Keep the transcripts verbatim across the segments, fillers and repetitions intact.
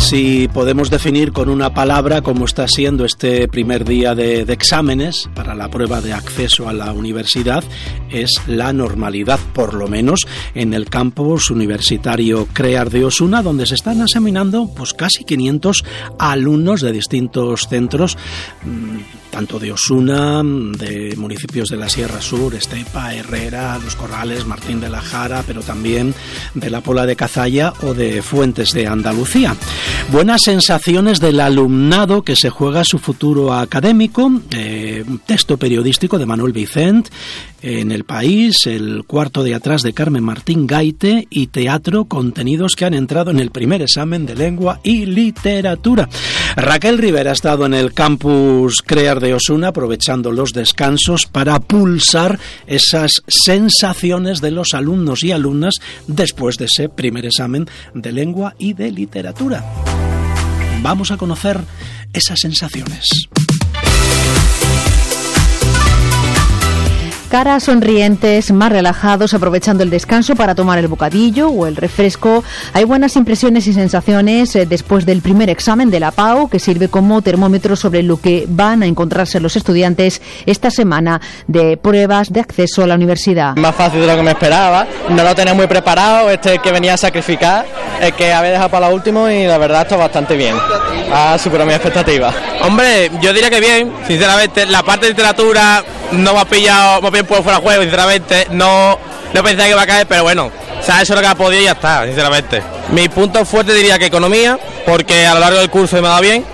si podemos definir con una palabra cómo está siendo este primer día de, de exámenes para la prueba de acceso a la universidad, es la normalidad, por lo menos en el campus universitario CREAR de Osuna, donde se están examinando pues casi quinientos alumnos de distintos centros, tanto de Osuna, de municipios de la Sierra Sur, Estepa, Herrera, Los Corrales, Martín de la Jara, pero también de la Pola de Cazalla o de Fuentes de Andalucía. Buenas sensaciones del alumnado que se juega su futuro académico, eh, texto periodístico de Manuel Vicent, en El País, El cuarto de atrás de Carmen Martín Gaite y Teatro, contenidos que han entrado en el primer examen de lengua y literatura. Raquel Rivera ha estado en el campus CREAR de Osuna aprovechando los descansos para pulsar esas sensaciones de los alumnos y alumnas después de ese primer examen de lengua y de literatura. Vamos a conocer esas sensaciones. Caras sonrientes, más relajados, aprovechando el descanso para tomar el bocadillo o el refresco. Hay buenas impresiones y sensaciones eh, después del primer examen de la P A U, que sirve como termómetro sobre lo que van a encontrarse los estudiantes esta semana de pruebas de acceso a la universidad. Más fácil de lo que me esperaba, no lo tenía muy preparado, este que venía a sacrificar, el que había dejado para lo último, y la verdad está bastante bien, ha superado mis expectativas. Hombre, yo diría que bien, sinceramente, la parte de literatura no me ha pillado, más bien por fuera de juego, sinceramente, no, no pensaba que iba a caer, pero bueno, o sea, eso es lo que ha podido y ya está, sinceramente. Mi punto fuerte diría que economía, porque a lo largo del curso me ha dado bien,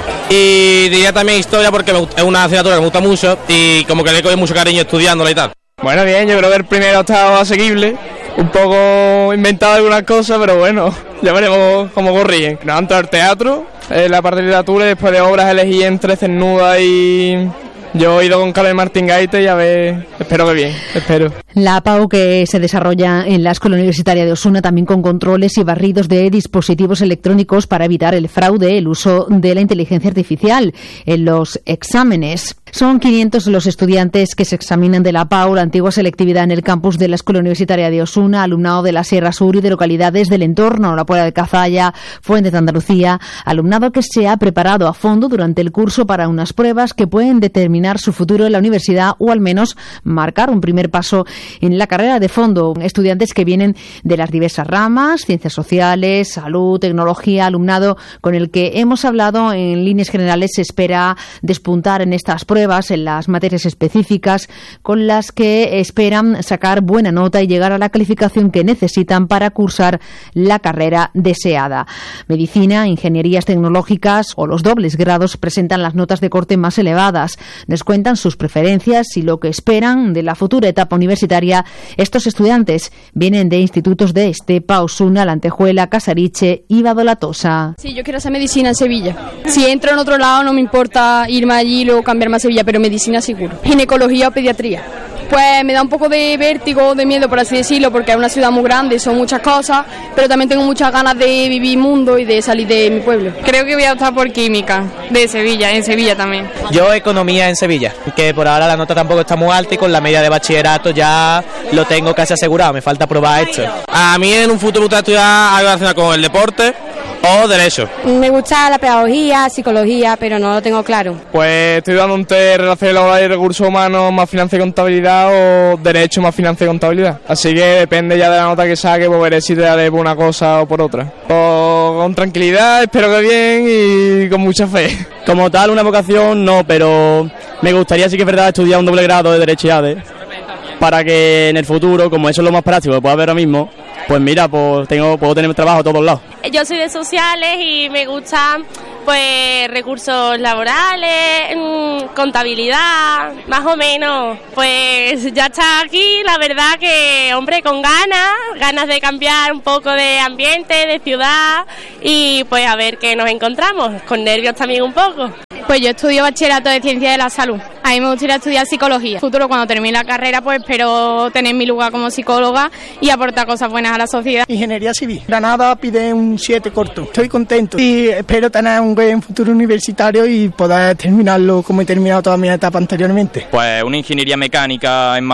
y diría también historia, porque me, es una asignatura que me gusta mucho, y como que le he cogido mucho cariño estudiándola y tal. Bueno, bien, yo creo que el primero ha estado asequible, un poco inventado algunas cosas, pero bueno, ya veremos cómo corrigen. Nos han entrado al teatro, en la parte de literatura, y después de obras elegí entre Cernuda y... Yo he ido con Carmen Martín Gaite y a ver, espero que bien, espero. La P A U, que se desarrolla en la Escuela Universitaria de Osuna, también con controles y barridos de dispositivos electrónicos para evitar el fraude, el uso de la inteligencia artificial en los exámenes. Son quinientos los estudiantes que se examinan de la P A U, la antigua selectividad en el campus de la Escuela Universitaria de Osuna, alumnado de la Sierra Sur y de localidades del entorno, la Pola de Cazalla, Fuentes de Andalucía, alumnado que se ha preparado a fondo durante el curso para unas pruebas que pueden determinar su futuro en la universidad o al menos marcar un primer paso en la carrera de fondo. Estudiantes que vienen de las diversas ramas, ciencias sociales, salud, tecnología, alumnado con el que hemos hablado en líneas generales se espera despuntar en estas pruebas, en las materias específicas con las que esperan sacar buena nota y llegar a la calificación que necesitan para cursar la carrera deseada. Medicina, ingenierías tecnológicas o los dobles grados presentan las notas de corte más elevadas. Nos cuentan sus preferencias y lo que esperan de la futura etapa universitaria. Estos estudiantes vienen de institutos de Estepa, Osuna, La Antejuela, Casariche y Badolatosa. Sí, yo quiero hacer medicina en Sevilla. Si entro en otro lado no me importa irme allí y luego cambiarme a Sevilla, pero medicina seguro. Ginecología o pediatría. Pues me da un poco de vértigo, de miedo, por así decirlo, porque es una ciudad muy grande, son muchas cosas, pero también tengo muchas ganas de vivir mundo y de salir de mi pueblo. Creo que voy a optar por química, de Sevilla, en Sevilla también. Yo economía en Sevilla, que por ahora la nota tampoco está muy alta y con la media de bachillerato ya lo tengo casi asegurado, me falta probar esto. A mí en un futuro me gusta estudiar algo relacionado con el deporte o derecho. Me gusta la pedagogía, psicología, pero no lo tengo claro. Pues estoy dando un test relaciones laborales y recursos humanos más finanzas y contabilidad o derecho más finanzas y contabilidad. Así que depende ya de la nota que saque, pues veré si te daré por una cosa o por otra. Pues con tranquilidad, espero que bien y con mucha fe. Como tal, una vocación no, pero me gustaría sí que es verdad estudiar un doble grado de Derecho y A D E para que en el futuro, como eso es lo más práctico que puedo haber ahora mismo, pues mira, pues tengo, puedo tener trabajo a todos lados. Yo soy de sociales y me gustan pues recursos laborales, mmm, contabilidad, más o menos. Pues ya está aquí, la verdad que, hombre, con ganas, ganas de cambiar un poco de ambiente, de ciudad y pues a ver qué nos encontramos, con nervios también un poco. Pues yo estudio bachillerato de Ciencia de la Salud. A mí me gustaría estudiar psicología. En futuro, cuando termine la carrera, pues espero tener mi lugar como psicóloga y aportar cosas buenas a la sociedad. Ingeniería civil. Granada pide un siete corto. Estoy contento y espero tener un buen futuro universitario y poder terminarlo como he terminado toda mi etapa anteriormente. Pues una ingeniería mecánica en Málaga.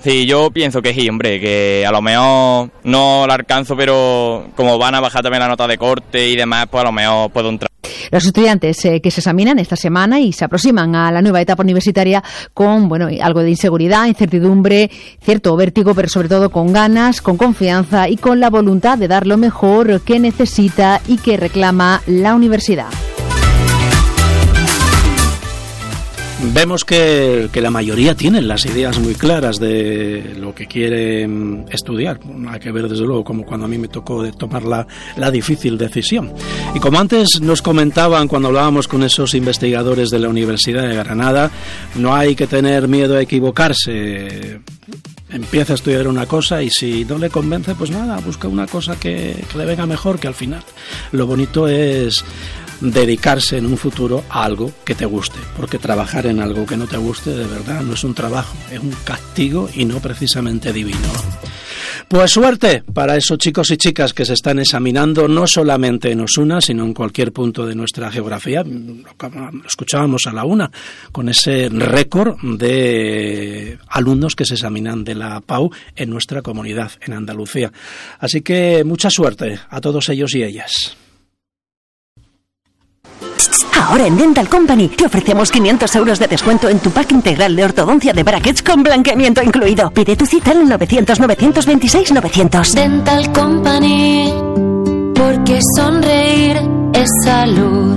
Sí, yo pienso que sí, hombre, que a lo mejor no la alcanzo, pero como van a bajar también la nota de corte y demás, pues a lo mejor puedo entrar. Los estudiantes eh, que se examinan esta semana y se aproximan a la nueva etapa universitaria con, bueno, algo de inseguridad, incertidumbre, cierto vértigo, pero sobre todo con ganas, con confianza y con la voluntad de dar lo mejor que necesita y que reclama la universidad. Vemos que, que la mayoría tienen las ideas muy claras de lo que quieren estudiar. Hay que ver, desde luego, como cuando a mí me tocó de tomar la, la difícil decisión. Y como antes nos comentaban cuando hablábamos con esos investigadores de la Universidad de Granada, no hay que tener miedo a equivocarse. Empieza a estudiar una cosa y si no le convence, pues nada, busca una cosa que, que le venga mejor, que al final lo bonito es dedicarse en un futuro a algo que te guste, porque trabajar en algo que no te guste de verdad no es un trabajo, es un castigo y no precisamente divino. Pues suerte para esos chicos y chicas que se están examinando no solamente en Osuna, sino en cualquier punto de nuestra geografía. Lo escuchábamos a la una, con ese récord de alumnos que se examinan de la P A U en nuestra comunidad, en Andalucía. Así que mucha suerte a todos ellos y ellas. Ahora en Dental Company te ofrecemos quinientos euros de descuento en tu pack integral de ortodoncia de brackets con blanqueamiento incluido. Pide tu cita al novecientos, novecientos veintiséis, novecientos. Dental Company, porque sonreír es salud.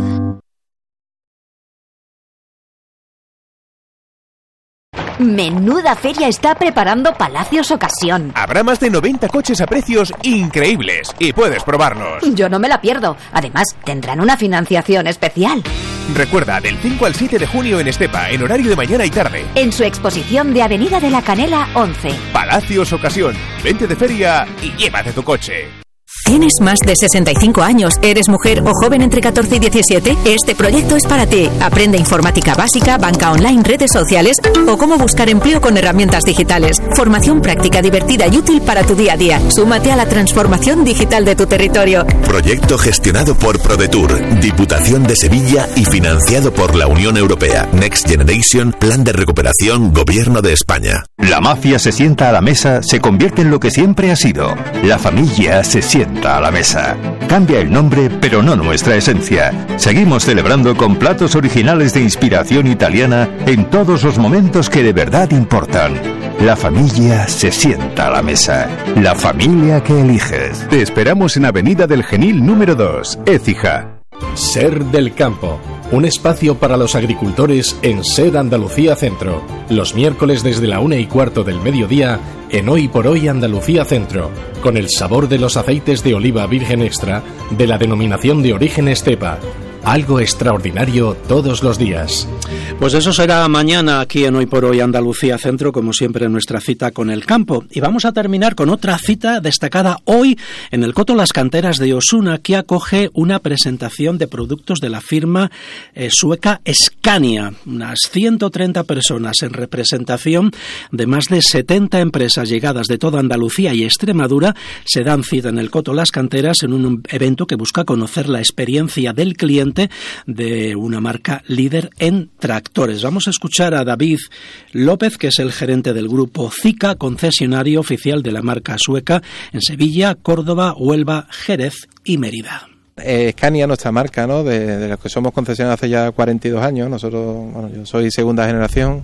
Menuda feria está preparando Palacios Ocasión. Habrá más de noventa coches a precios increíbles y puedes probarlos. Yo no me la pierdo. Además, tendrán una financiación especial. Recuerda, del cinco al siete de junio en Estepa, en horario de mañana y tarde. En su exposición de Avenida de la Canela once. Palacios Ocasión. Vente de feria y llévate tu coche. ¿Tienes más de sesenta y cinco años? ¿Eres mujer o joven entre catorce y diecisiete? Este proyecto es para ti. Aprende informática básica, banca online, redes sociales o cómo buscar empleo con herramientas digitales. Formación práctica, divertida y útil para tu día a día. Súmate a la transformación digital de tu territorio. Proyecto gestionado por ProDetour, Diputación de Sevilla y financiado por la Unión Europea. Next Generation, Plan de Recuperación, Gobierno de España. La mafia se sienta a la mesa, se convierte en lo que siempre ha sido. La familia se sienta a la mesa. Cambia el nombre, pero no nuestra esencia. Seguimos celebrando con platos originales de inspiración italiana en todos los momentos que de verdad importan. La familia se sienta a la mesa. La familia que eliges. Te esperamos en Avenida del Genil número dos, Écija. Ser del Campo. Un espacio para los agricultores en Ser Andalucía Centro. Los miércoles desde la una y cuarto del mediodía en Hoy por Hoy Andalucía Centro. Con el sabor de los aceites de oliva virgen extra de la denominación de origen Estepa. Algo extraordinario todos los días. Pues eso será mañana aquí en Hoy por Hoy Andalucía Centro, como siempre nuestra cita con el campo. Y vamos a terminar con otra cita destacada hoy en el Coto Las Canteras de Osuna, que acoge una presentación de productos de la firma eh, sueca Scania. Unas ciento treinta personas en representación de más de setenta empresas llegadas de toda Andalucía y Extremadura se dan cita en el Coto Las Canteras en un evento que busca conocer la experiencia del cliente de una marca líder en tractores. Vamos a escuchar a David López, que es el gerente del grupo Zika, concesionario oficial de la marca sueca en Sevilla, Córdoba, Huelva, Jerez y Mérida. Eh, Scania, nuestra marca, ¿no? De, de los que somos concesionarios hace ya cuarenta y dos años. Nosotros, bueno, yo soy segunda generación.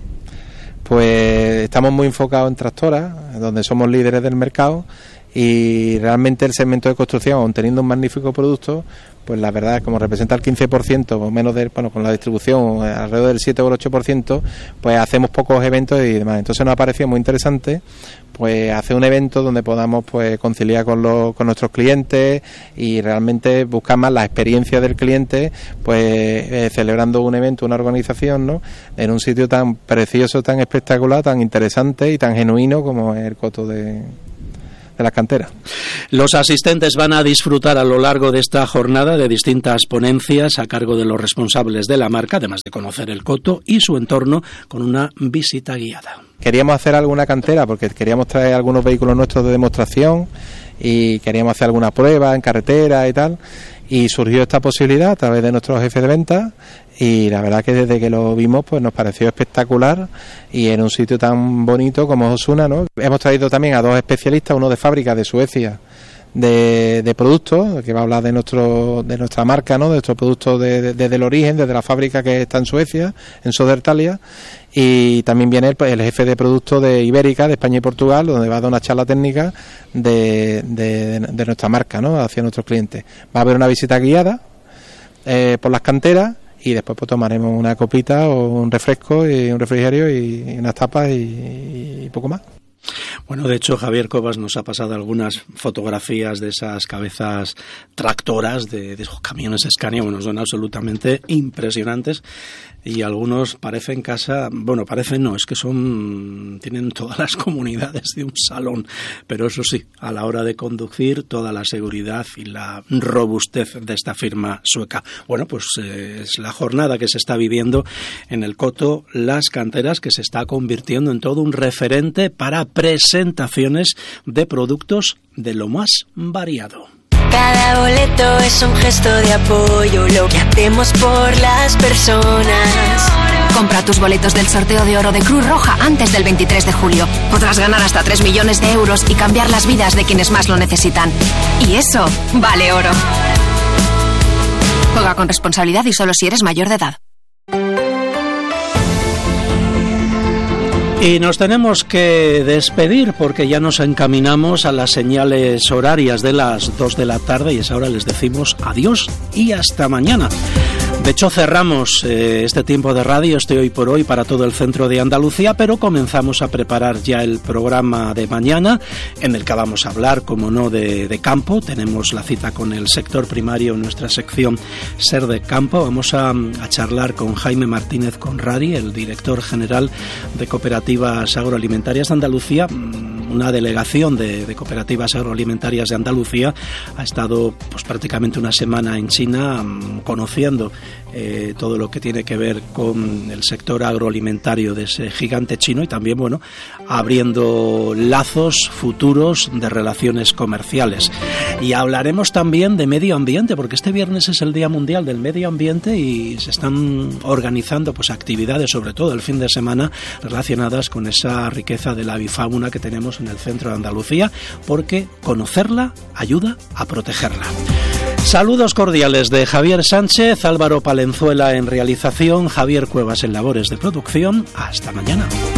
Pues estamos muy enfocados en tractoras, donde somos líderes del mercado. Y realmente el segmento de construcción, aun teniendo un magnífico producto, pues la verdad, como representa el quince por ciento o menos de, bueno, con la distribución alrededor del siete o el ocho por ciento, pues hacemos pocos eventos y demás. Entonces nos ha parecido muy interesante pues hacer un evento donde podamos pues conciliar con los, con nuestros clientes y realmente buscar más la experiencia del cliente, pues eh, celebrando un evento, una organización, ¿no? En un sitio tan precioso, tan espectacular, tan interesante y tan genuino como es el Coto de de las canteras. Los asistentes van a disfrutar a lo largo de esta jornada de distintas ponencias a cargo de los responsables de la marca, además de conocer el coto y su entorno con una visita guiada. Queríamos hacer alguna cantera porque queríamos traer algunos vehículos nuestros de demostración y queríamos hacer alguna prueba en carretera y tal, Y surgió esta posibilidad a través de nuestro jefe de ventas y la verdad que desde que lo vimos pues nos pareció espectacular y en un sitio tan bonito como Osuna, ¿no? Hemos traído también a dos especialistas, uno de fábrica de Suecia, de, de productos, que va a hablar de nuestro de nuestra marca, ¿no? De nuestro producto de, de, desde el origen, desde la fábrica que está en Suecia, en Södertälje, y también viene el, el jefe de producto de Ibérica, de España y Portugal, donde va a dar una charla técnica de, de, de nuestra marca, ¿no? Hacia nuestros clientes. Va a haber una visita guiada eh, por las canteras y después pues tomaremos una copita o un refresco y un refrigerio y, y unas tapas y, y poco más. Bueno, de hecho, Javier Cobas nos ha pasado algunas fotografías de esas cabezas tractoras, de, de esos camiones Scania, bueno, son absolutamente impresionantes y algunos parecen casa, bueno, parecen no, es que son, tienen todas las comunidades de un salón, pero eso sí, a la hora de conducir, toda la seguridad y la robustez de esta firma sueca. Bueno, pues eh, es la jornada que se está viviendo en el Coto Las Canteras, que se está convirtiendo en todo un referente para presentaciones de productos de lo más variado. Cada boleto es un gesto de apoyo, lo que hacemos por las personas. Compra tus boletos del sorteo de oro de Cruz Roja antes del veintitrés de julio. Podrás ganar hasta tres millones de euros y cambiar las vidas de quienes más lo necesitan. Y eso vale oro. Juega con responsabilidad y solo si eres mayor de edad. Y nos tenemos que despedir porque ya nos encaminamos a las señales horarias de las dos de la tarde y a esa hora les decimos adiós y hasta mañana. De hecho, cerramos eh, este tiempo de radio, este Hoy por Hoy, para todo el centro de Andalucía, pero comenzamos a preparar ya el programa de mañana, en el que vamos a hablar, como no, de, de campo. Tenemos la cita con el sector primario en nuestra sección Ser de Campo. Vamos a, a charlar con Jaime Martínez Conradi, el director general de Cooperativas Agroalimentarias de Andalucía. Una delegación de, de cooperativas agroalimentarias de Andalucía ha estado pues prácticamente una semana en China um, conociendo eh, todo lo que tiene que ver con el sector agroalimentario de ese gigante chino y también, bueno, abriendo lazos futuros de relaciones comerciales. Y hablaremos también de medio ambiente, porque este viernes es el Día Mundial del Medio Ambiente y se están organizando pues actividades, sobre todo el fin de semana, relacionadas con esa riqueza de la avifauna que tenemos en el centro de Andalucía, porque conocerla ayuda a protegerla. Saludos cordiales de Javier Sánchez, Álvaro Palenzuela en realización, Javier Cuevas en labores de producción. Hasta mañana.